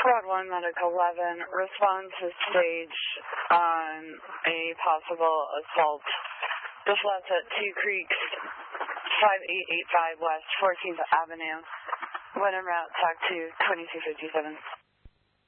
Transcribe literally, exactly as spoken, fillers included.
Squad one, Medic eleven, responds to stage on a possible assault. This left at Two Creeks, five eight eight five West fourteenth Avenue. When en route, talk to twenty-two fifty-seven.